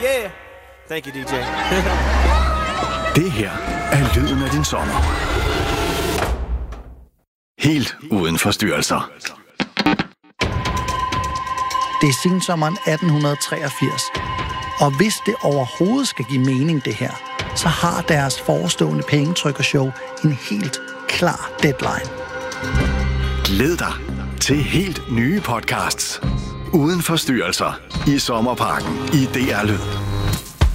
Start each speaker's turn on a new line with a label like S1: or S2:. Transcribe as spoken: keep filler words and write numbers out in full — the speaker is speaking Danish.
S1: yeah. Thank you, D J.
S2: Det her er lyden af din sommer. Helt uden forstyrrelser.
S3: Det er sensommeren atten treogfirs, og hvis det overhovedet skal give mening det her, så har deres forestående pengetrykkershow en helt klar deadline.
S2: Glæd dig til helt nye podcasts uden forstyrrelser i Sommerparken i D R Lyd.